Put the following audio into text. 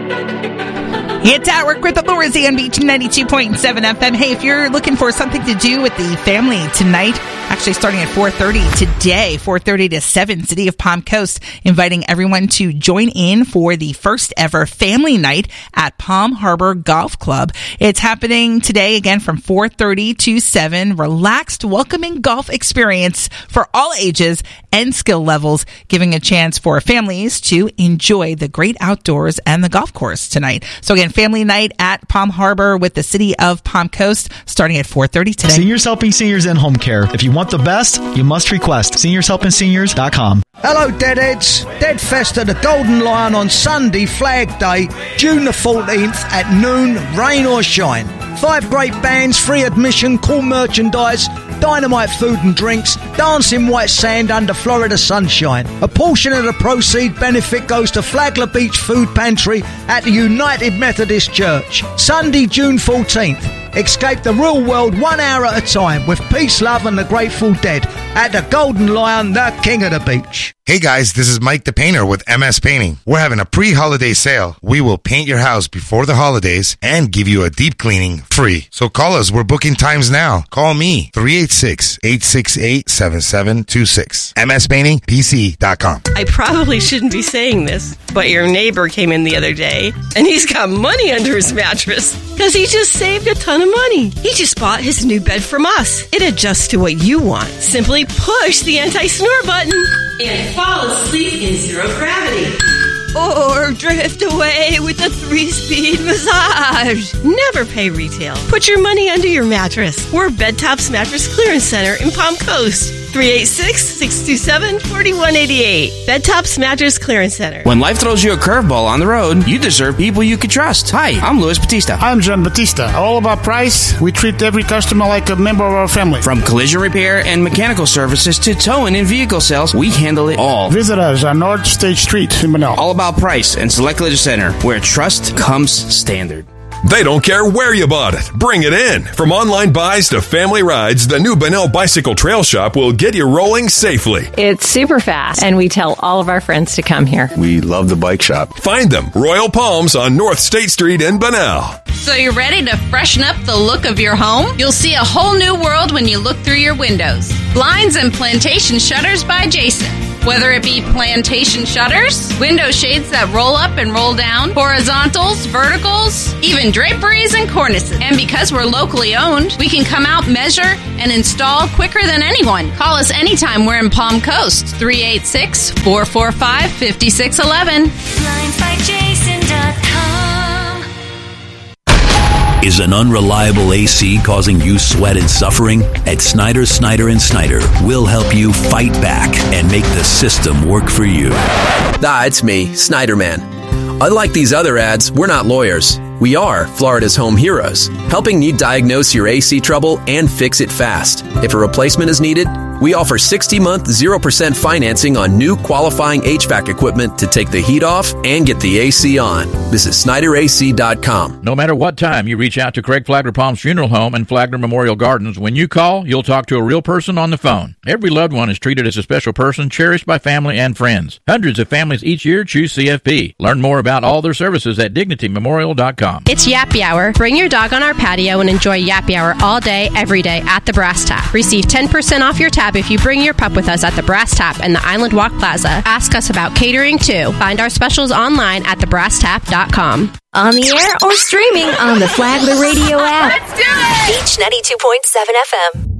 It's At Work with Lori on Beach 92.7 FM. Hey, if you're looking for something to do with the family tonight, actually starting at 4:30 today, 4:30 to 7, City of Palm Coast, inviting everyone to join in for the first ever family night at Palm Harbor Golf Club. It's happening today again from 4:30 to 7. Relaxed, welcoming golf experience for all ages and skill levels, giving a chance for families to enjoy the great outdoors and the golf course tonight. So again, family night at Palm Harbor with the City of Palm Coast starting at 4:30 today. Seniors Helping Seniors and Home Care. If you want the best, you must request seniorshelpingseniors.com. Hello, Deadheads. Dead Fest at the Golden Lion on Sunday, Flag Day, June the 14th at noon, rain or shine. 5 great bands, free admission, cool merchandise, dynamite food and drinks, dancing white sand under Florida sunshine. A portion of the proceed benefit goes to Flagler Beach Food Pantry at the United Methodist Church. Sunday, June 14th. Escape the real world 1 hour at a time with Peace, Love and the Grateful Dead at the Golden Lion, the king of the beach. Hey guys, this is Mike the Painter with MS Painting. We're having a pre-holiday sale. We will paint your house before the holidays and give you a deep cleaning free. So call us. We're booking times now. Call me, 386-868-7726. MSPaintingPC.com. I probably shouldn't be saying this, but your neighbor came in the other day and he's got money under his mattress because he just saved a ton of money. He just bought his new bed from us. It adjusts to what you want. Simply push the anti-snore button and fall asleep in zero gravity. Or drift away with a 3-speed massage. Never pay retail. Put your money under your mattress. We're Bed Tops Mattress Clearance Center in Palm Coast. 386-627-4188. Bed Tops Mattress Clearance Center. When life throws you a curveball on the road, you deserve people you can trust. Hi, I'm Luis Batista. I'm John Batista. All about price. We treat every customer like a member of our family. From collision repair and mechanical services to towing and vehicle sales, we handle it all. Visit us on North State Street in Manila. All about price and Select Collision Center, where trust comes standard. They don't care where you bought it. Bring it in. From online buys to family rides, the new Benel Bicycle Trail Shop will get you rolling safely. It's super fast, and we tell all of our friends to come here. We love the bike shop. Find them, Royal Palms on North State Street in Benel. So you're ready to freshen up the look of your home? You'll see a whole new world when you look through your windows. Blinds and Plantation Shutters by Jason. Whether it be plantation shutters, window shades that roll up and roll down, horizontals, verticals, even draperies and cornices. And because we're locally owned, we can come out, measure, and install quicker than anyone. Call us anytime we're in Palm Coast. 386-445-5611. BlindsByJason.com. Is an unreliable AC causing you sweat and suffering? At Snyder, Snyder & we'll help you fight back and make the system work for you. It's me, Snyder Man. Unlike these other ads, we're not lawyers. We are Florida's home heroes, helping you diagnose your AC trouble and fix it fast. If a replacement is needed, we offer 60-month, 0% financing on new qualifying HVAC equipment to take the heat off and get the AC on. Visit SnyderAC.com. No matter what time you reach out to Craig Flagler Palms Funeral Home and Flagler Memorial Gardens, when you call, you'll talk to a real person on the phone. Every loved one is treated as a special person, cherished by family and friends. Hundreds of families each year choose CFP. Learn more about all their services at DignityMemorial.com. It's Yappy Hour. Bring your dog on our patio and enjoy Yappy Hour all day, every day at the Brass Tap. Receive 10% off your tab if you bring your pup with us at the Brass Tap and the Island Walk Plaza. Ask us about catering too. Find our specials online at thebrasstap.com. On the air or streaming on the Flagler Radio app. Let's do it! Beach 92.7 FM.